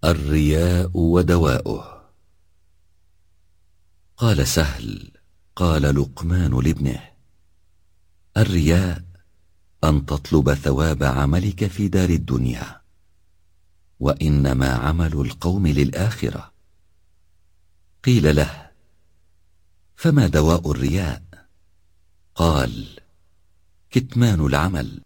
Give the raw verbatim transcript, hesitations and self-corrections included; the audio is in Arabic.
الرياء ودواؤه. قال سهل: قال لقمان لابنه: الرياء أن تطلب ثواب عملك في دار الدنيا، وإنما عمل القوم للآخرة. قيل له: فما دواء الرياء؟ قال: كتمان العمل،